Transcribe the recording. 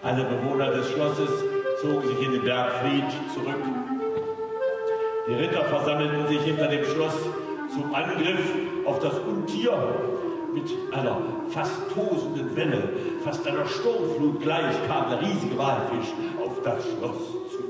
Alle Bewohner des Schlosses zogen sich in den Bergfried zurück. Die Ritter versammelten sich hinter dem Schloss zum Angriff auf das Untier. Mit einer fast tosenden Welle, fast einer Sturmflut gleich kam der riesige Walfisch auf das Schloss zu.